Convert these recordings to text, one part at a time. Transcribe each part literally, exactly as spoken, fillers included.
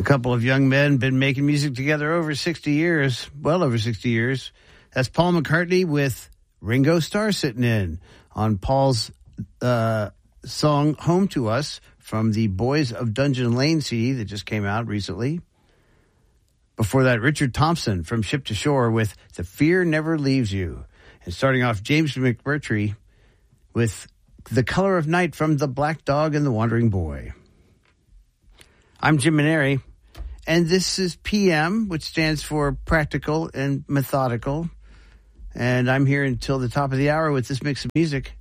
couple of young men been making music together over sixty years, well over sixty years. That's Paul McCartney with Ringo Starr sitting in on Paul's uh, song Home to Us from the Boys of Dungeon Lane C D that just came out recently. Before that, Richard Thompson from Ship to Shore with The Fear Never Leaves You. And starting off, James McMurtry with The Color of Night from The Black Dog and the Wandering Boy. I'm Jim Maneri, and this is P M, which stands for Practical and Methodical. And I'm here until the top of the hour with this mix of music.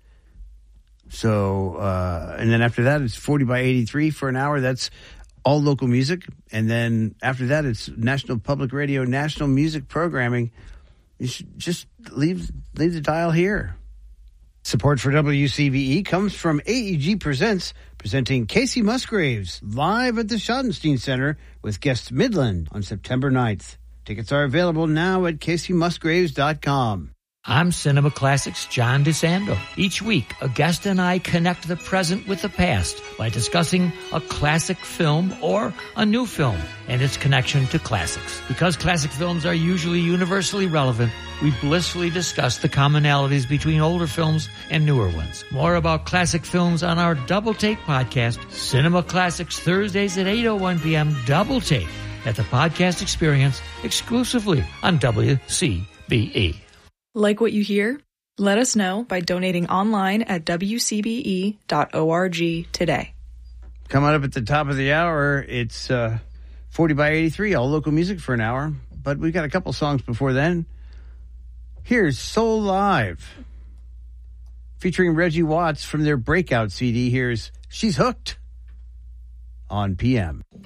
So, uh, and then after that, it's forty by eighty-three for an hour. That's all local music. And then after that, it's National Public Radio, national music programming. You should just leave, leave the dial here. Support for W C V E comes from A E G Presents, presenting Casey Musgraves live at the Schottenstein Center with guest Midland on September ninth. Tickets are available now at casey musgraves dot com. I'm Cinema Classics' John DeSando. Each week, a guest and I connect the present with the past by discussing a classic film or a new film and its connection to classics. Because classic films are usually universally relevant, we blissfully discuss the commonalities between older films and newer ones. More about classic films on our Double Take podcast, Cinema Classics, Thursdays at eight oh one p.m. Double Take at the Podcast Experience, exclusively on W C B E. Like what you hear? Let us know by donating online at w c b e dot org today. Coming up at the top of the hour, it's uh, forty by eighty-three, all local music for an hour. But we've got a couple songs before then. Here's Soul Live, featuring Reggie Watts from their Breakout C D. Here's She's Hooked on P M.